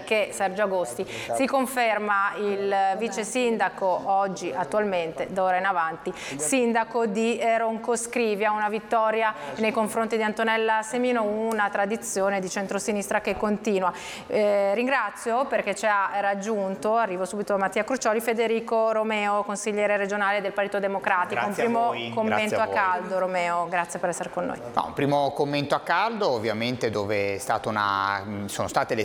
perché Sergio Agosti si conferma il vice sindaco oggi, attualmente, d'ora in avanti, sindaco di Roncoscrivia, una vittoria nei confronti di Antonella Semino, una tradizione di centrosinistra che continua. Ringrazio perché ci ha raggiunto, arrivo subito a Mattia Crucioli, Federico Romeo, consigliere regionale del Partito Democratico. Grazie un primo a voi, commento a caldo, Romeo, grazie per essere con noi. No, un primo commento a caldo, ovviamente, dove è stata sono state le